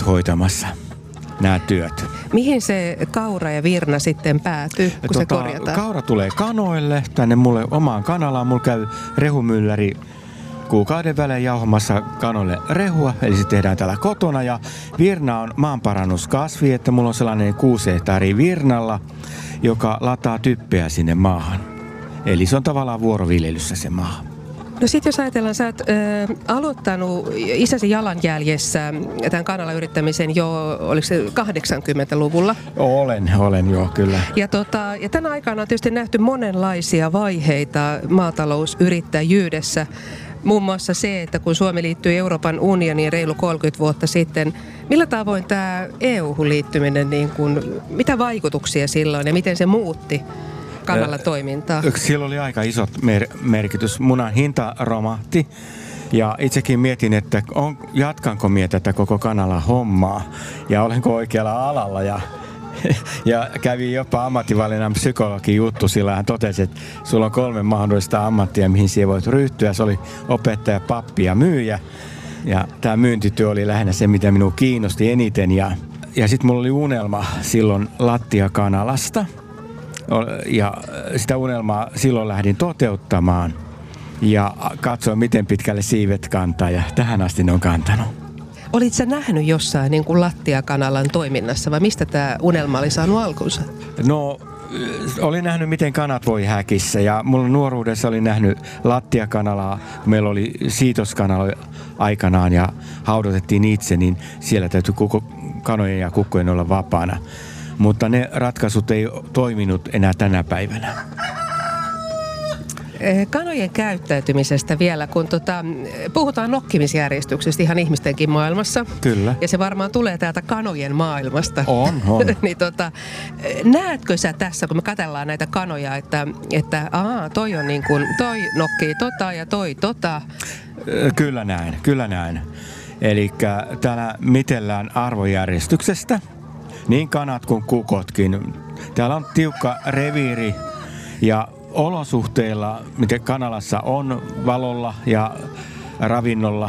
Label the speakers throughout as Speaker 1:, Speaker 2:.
Speaker 1: käyt hoitamassa nämä työt.
Speaker 2: Mihin se kaura ja virna sitten päätyy, kun se korjataan?
Speaker 1: Kaura tulee kanoille, tänne mulle omaan kanalaan. Mulla käy rehumylläri kuukauden välein jauhamassa kanoille rehua, eli se tehdään täällä kotona. Ja virna on maanparannuskasvi, että mulla on sellainen 6 hehtaaria virnalla, joka lataa typpeä sinne maahan. Eli se on tavallaan vuoroviljelyssä se maa.
Speaker 2: No sit jos ajatellaan, sä oot aloittanut isäsi jalanjäljessä tämän kanalla yrittämisen jo, oliko se 80-luvulla?
Speaker 1: Olen joo, kyllä.
Speaker 2: Ja tänä aikana on tietysti nähty monenlaisia vaiheita maatalousyrittäjyydessä. Muun muassa se, että kun Suomi liittyi Euroopan unioniin reilu 30 vuotta sitten, millä tavoin tämä EU-hun liittyminen, mitä vaikutuksia silloin ja miten se muutti kanalla toimintaa?
Speaker 1: Sillä oli aika isot merkitys. Munan hinta romahti ja itsekin mietin, että jatkanko minä tätä koko kanalla hommaa ja olenko oikealla alalla ja kävi jopa ammattivalinnan psykologin juttu, sillä hän totesi, että sulla on 3 mahdollista ammattia, mihin siihen voit ryhtyä. Se oli opettaja, pappi ja myyjä. Ja tämä myyntityö oli lähinnä se, mitä minua kiinnosti eniten. Ja sitten mulla oli unelma silloin lattiakanalasta. Ja sitä unelmaa silloin lähdin toteuttamaan. Ja katsoin, miten pitkälle siivet kantaa. Ja tähän asti ne on kantanut.
Speaker 2: Olit sä nähnyt jossain lattiakanalan toiminnassa vai mistä tämä unelma oli saanut alkunsa?
Speaker 1: No, olin nähnyt, miten kanat voi häkissä ja mulla nuoruudessa olin nähnyt lattiakanalaa. Meillä oli siitoskanala aikanaan ja haudotettiin itse, niin siellä täytyy kanojen ja kukkojen olla vapaana. Mutta ne ratkaisut ei toiminut enää tänä päivänä.
Speaker 2: Kanojen käyttäytymisestä vielä, kun puhutaan nokkimisjärjestyksestä ihan ihmistenkin maailmassa.
Speaker 1: Kyllä. Ja
Speaker 2: se varmaan tulee täältä kanojen maailmasta.
Speaker 1: On.
Speaker 2: Niin näetkö sä tässä, kun me katsellaan näitä kanoja, että toi on toi nokkii ja toi .
Speaker 1: Kyllä näin. Elikkä täällä mitellään arvojärjestyksestä, niin kanat kuin kukotkin. Täällä on tiukka reviiri ja olosuhteilla, miten kanalassa on, valolla ja ravinnolla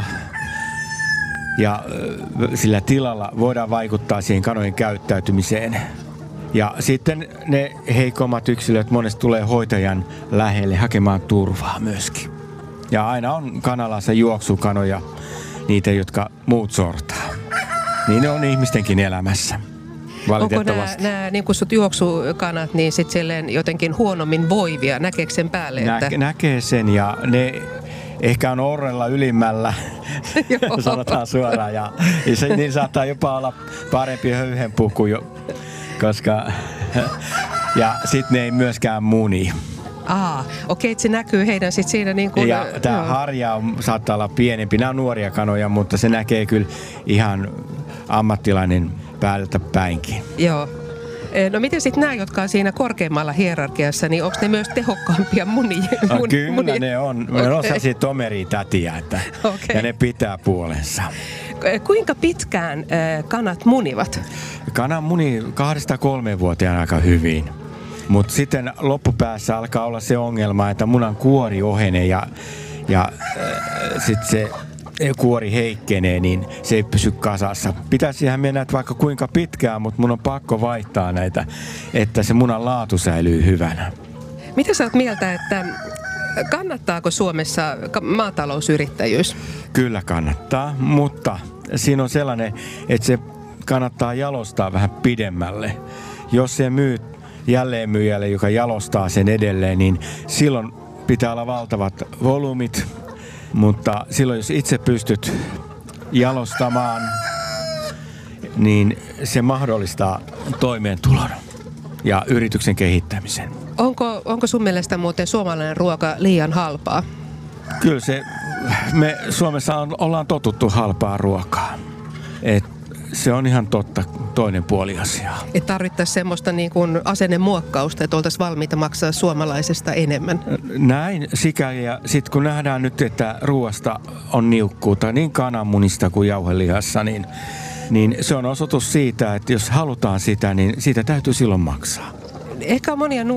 Speaker 1: ja sillä tilalla voidaan vaikuttaa siihen kanojen käyttäytymiseen. Ja sitten ne heikommat yksilöt monesti tulee hoitajan lähelle hakemaan turvaa myöskin. Ja aina on kanalassa juoksukanoja, niitä jotka muut sortaa. Niin ne on ihmistenkin elämässä.
Speaker 2: Onko nämä niin kutsut juoksukanat niin sitten silleen jotenkin huonommin voivia? Näkeekö sen päälle?
Speaker 1: Näkee sen ja ne ehkä on orrella ylimmällä, sanotaan suoraan. Ja niin saattaa jopa olla parempi höyhenpuku, koska ja sitten ne ei myöskään muni.
Speaker 2: Okei, se näkyy heidän sitten siinä
Speaker 1: Ja tämä harja saattaa olla pienempi. Nämä on nuoria kanoja, mutta se näkee kyllä ihan ammattilainen päältä päinkin.
Speaker 2: Joo. No miten sitten nämä, jotka on siinä korkeimmalla hierarkiassa, niin onko ne myös tehokkaampia munia?
Speaker 1: Kyllä ne on. Ne on sellaisia tomeritätiä, ja ne pitää puolensa.
Speaker 2: Kuinka pitkään kanat munivat?
Speaker 1: Kana muni 2-3-vuotiaana aika hyvin. Mutta sitten loppupäässä alkaa olla se ongelma, että munan kuori ohenee ja sitten se kuori heikkenee, niin se ei pysy kasassa. Pitäisihän mennä vaikka kuinka pitkään, mutta mun on pakko vaihtaa näitä, että se munan laatu säilyy hyvänä.
Speaker 2: Mitä sä oot mieltä, että kannattaako Suomessa maatalousyrittäjyys?
Speaker 1: Kyllä kannattaa, mutta siinä on sellainen, että se kannattaa jalostaa vähän pidemmälle. Jos se myy jälleenmyyjälle, joka jalostaa sen edelleen, niin silloin pitää olla valtavat volyymit. Mutta silloin, jos itse pystyt jalostamaan, niin se mahdollistaa toimeentulon ja yrityksen kehittämisen.
Speaker 2: Onko sun mielestä muuten suomalainen ruoka liian halpaa?
Speaker 1: Kyllä me Suomessa ollaan totuttu halpaa ruokaa. Se on ihan totta, toinen puoli asiaa.
Speaker 2: Että tarvittaisiin semmoista niin kuin asennemuokkausta, että oltaisiin valmiita maksaa suomalaisesta enemmän.
Speaker 1: Näin sikäli, ja sitten kun nähdään nyt, että ruoasta on niukkuutta niin kananmunista kuin jauhelihassa, niin se on osoitus siitä, että jos halutaan sitä, niin siitä täytyy silloin maksaa.
Speaker 2: Ehkä on monia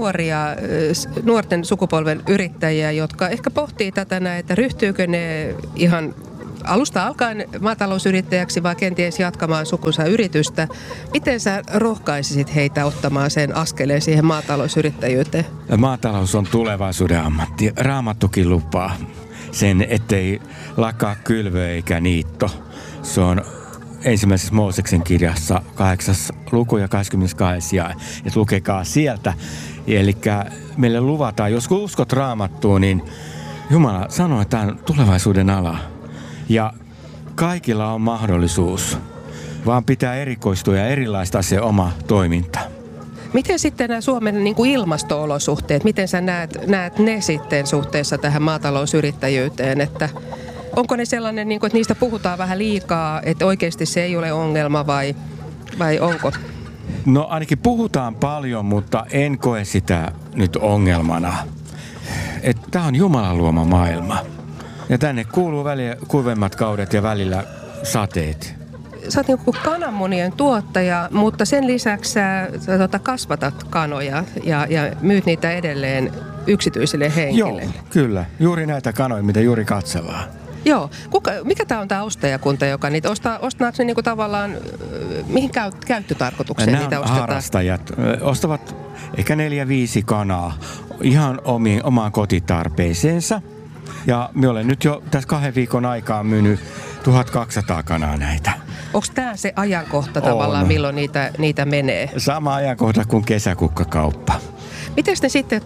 Speaker 2: nuorten sukupolven yrittäjiä, jotka ehkä pohtii tätä näin, että ryhtyykö ne ihan alusta alkaen maatalousyrittäjäksi vai kenties jatkamaan sukunsa yritystä. Miten sä rohkaisisit heitä ottamaan sen askeleen siihen maatalousyrittäjyyteen?
Speaker 1: Maatalous on tulevaisuuden ammatti. Raamattukin lupaa sen, ettei lakkaa kylvö eikä niitto. Se on ensimmäisessä Mooseksen kirjassa 8. luku ja 22. jae. Että lukekaa sieltä. Eli meille luvataan, jos uskot Raamattuun, niin Jumala sanoo, että tämä on tulevaisuuden ala. Ja kaikilla on mahdollisuus, vaan pitää erikoistua ja erilaista se oma toiminta.
Speaker 2: Miten sitten nämä Suomen niin kuin ilmasto-olosuhteet, miten sä näet ne sitten suhteessa tähän maatalousyrittäjyyteen, että onko ne sellainen, niin kuin, että niistä puhutaan vähän liikaa, että oikeasti se ei ole ongelma vai onko?
Speaker 1: No ainakin puhutaan paljon, mutta en koe sitä nyt ongelmana. Tämä on Jumalan luoma maailma. Ja tänne kuuluu välillä kuivemmat kaudet ja välillä sateet.
Speaker 2: Sä oot niin kuin kananmunien tuottaja, mutta sen lisäksi sä kasvatat kanoja ja myyt niitä edelleen yksityisille henkilöille.
Speaker 1: Joo, kyllä. Juuri näitä kanoja, mitä juuri katsellaan.
Speaker 2: Joo. Mikä tämä on tämä ostajakunta, joka niitä ostaako ne niinku tavallaan, mihin käyttötarkoitukseen niitä ostetaan?
Speaker 1: Harrastajat ostavat ehkä 4-5 kanaa ihan omaan kotitarpeeseensa. Ja minä olen nyt jo tässä 2 viikon aikaa myynyt 1200 kanaa näitä.
Speaker 2: Onko tämä se ajankohta tavallaan, milloin niitä menee?
Speaker 1: Sama ajankohta kuin kesäkukkakauppa.
Speaker 2: Miten ne sitten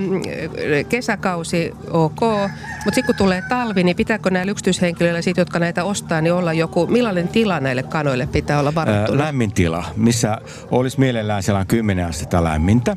Speaker 2: kesäkausi ok, mutta sitten kun tulee talvi, niin pitääkö näillä yksityishenkilöillä, jotka näitä ostaa, niin olla joku, millainen tila näille kanoille pitää olla varattuna?
Speaker 1: Lämmin tila, missä olisi mielellään sellainen 10 astetta lämmintä,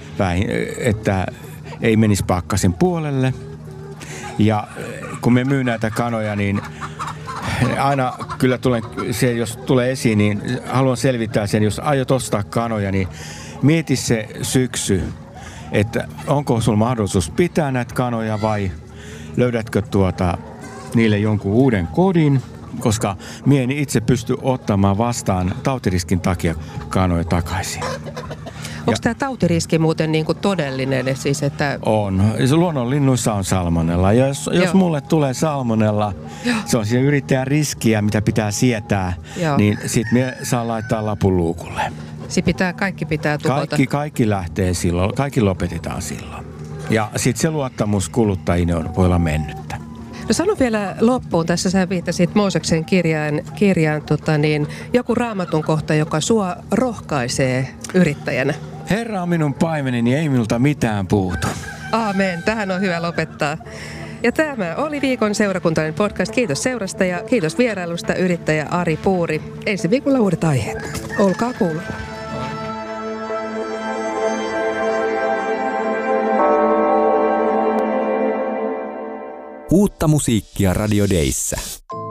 Speaker 1: että ei menisi pakkasen puolelle. Ja kun me myy näitä kanoja, niin aina kyllä jos tulee esiin, niin haluan selvittää sen, jos aiot ostaa kanoja, niin mieti se syksy, että onko sulla mahdollisuus pitää näitä kanoja vai löydätkö niille jonkun uuden kodin, koska mie en itse pysty ottamaan vastaan tautiriskin takia kanoja takaisin.
Speaker 2: Onko tämä tautiriski muuten niin kuin todellinen? Siis, että...
Speaker 1: On. Luonnonlinnuissa on salmonella. Ja jos mulle tulee salmonella, se on siinä yrittäjän riskiä, mitä pitää sietää, niin sitten me saa laittaa lapun luukulle.
Speaker 2: Kaikki pitää tuhota.
Speaker 1: Kaikki lähtee silloin, kaikki lopetetaan silloin. Ja sitten se luottamus kuluttajiin voi olla mennyttä.
Speaker 2: No sano vielä loppuun, tässä sä viittasit Mooseksen kirjaan joku Raamatun kohta, joka sua rohkaisee yrittäjänä.
Speaker 1: Herra on minun paimeneni, ei minulta mitään puutu.
Speaker 2: Aamen, tähän on hyvä lopettaa. Ja tämä oli viikon seurakuntainen podcast. Kiitos seurasta ja kiitos vierailusta yrittäjä Ari Puuri. Ensi viikolla uudet aiheet. Olkaa kuulolla.
Speaker 3: Uutta musiikkia Radio Dayssä.